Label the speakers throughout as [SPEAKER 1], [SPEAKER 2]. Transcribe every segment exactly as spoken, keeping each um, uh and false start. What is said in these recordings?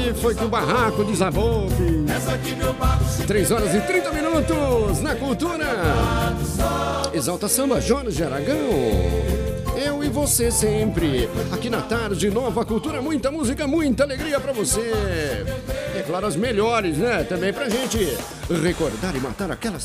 [SPEAKER 1] aí foi que o barraco desabou, filho. três horas e trinta minutos na cultura. Exalta Samba, Jorge Aragão. Eu e você sempre. Aqui na tarde, Nova Cultura, muita música, muita alegria pra você. É claro, as melhores, né? Também pra gente recordar e matar aquelas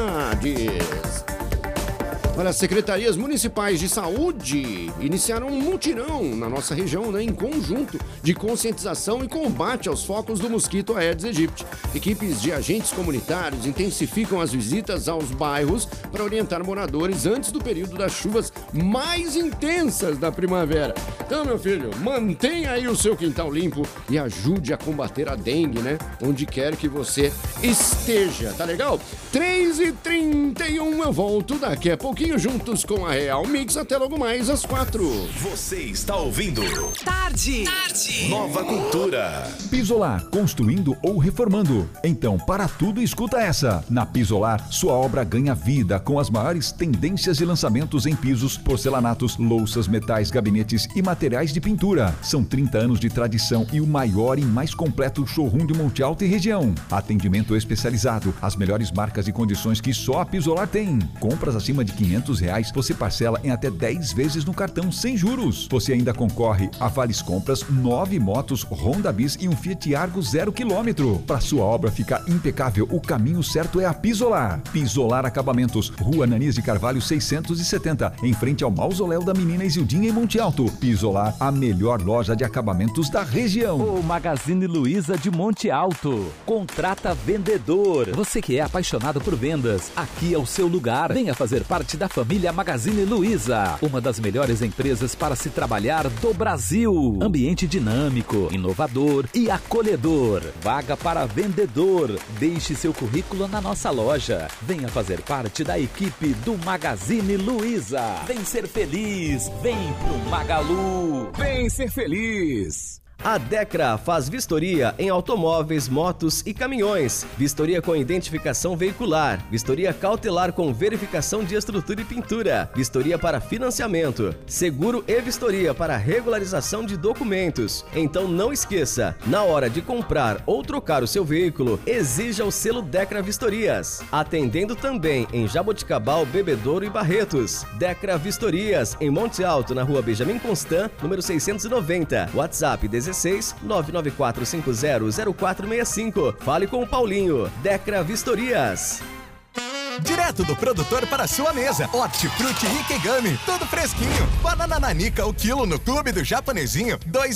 [SPEAKER 1] saudades. Olha, as secretarias municipais de saúde iniciaram um mutirão na nossa região, né, em conjunto de conscientização e combate aos focos do mosquito Aedes aegypti. Equipes de agentes comunitários intensificam as visitas aos bairros para orientar moradores antes do período das chuvas mais intensas da primavera. Então, meu filho, mantenha aí o seu quintal limpo e ajude a combater a dengue, né, onde quer que você esteja, tá legal? três e trinta e um, eu volto daqui a pouquinho juntos com a Real Mix, até logo mais às quatro.
[SPEAKER 2] Você está ouvindo
[SPEAKER 3] Tarde. Tarde.
[SPEAKER 2] Nova Cultura.
[SPEAKER 4] Pisolar, construindo ou reformando. Então, para tudo, escuta essa. Na Pisolar, sua obra ganha vida com as maiores tendências e lançamentos em pisos, porcelanatos, louças, metais, gabinetes e materiais de pintura. São trinta anos de tradição e o maior e mais completo showroom de Monte Alto e região. Atendimento especializado, as melhores marcas e condições que só a Pisolar tem. Compras acima de quinhentos reais, você parcela em até dez vezes no cartão sem juros. Você ainda concorre a vales compras, nove motos Honda Bis e um Fiat Argo zero quilômetro. Para sua obra ficar impecável, o caminho certo é a Pisolar. Pisolar Acabamentos, Rua Ananias de Carvalho seiscentos e setenta, em frente ao Mausoléu da Menina Isildinha em Monte Alto. Pisolar, a melhor loja de acabamentos da região.
[SPEAKER 5] O Magazine Luiza de Monte Alto. Contrata vendedor. Você que é apaixonado por vendas, aqui é o seu lugar. Venha fazer parte da família Magazine Luiza, uma das melhores empresas para se trabalhar do Brasil. Ambiente dinâmico, inovador e acolhedor. Vaga para vendedor. Deixe seu currículo na nossa loja. Venha fazer parte da equipe do Magazine Luiza. Vem ser feliz. Vem pro Magalu.
[SPEAKER 6] Vem ser feliz.
[SPEAKER 7] A Decra faz vistoria em automóveis, motos e caminhões. Vistoria com identificação veicular. Vistoria cautelar com verificação de estrutura e pintura. Vistoria para financiamento. Seguro e vistoria para regularização de documentos. Então não esqueça, na hora de comprar ou trocar o seu veículo, exija o selo Decra Vistorias. Atendendo também em Jaboticabal, Bebedouro e Barretos. Decra Vistorias, em Monte Alto, na rua Benjamin Constant, número seiscentos e noventa. WhatsApp dezesseis nove nove quatro cinco zero zero quatro seis cinco. Fale com o Paulinho. Decra Vistorias.
[SPEAKER 6] Direto do produtor para sua mesa. Hortifruti Ikegami, tudo fresquinho. Banana nanica o quilo no Clube do Japonesinho, dois